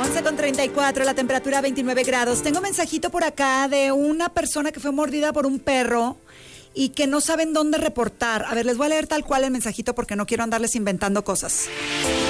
11:34, la temperatura 29 grados. Tengo mensajito por acá de una persona que fue mordida por un perro y que no saben dónde reportar. A ver, les voy a leer tal cual el mensajito porque no quiero andarles inventando cosas.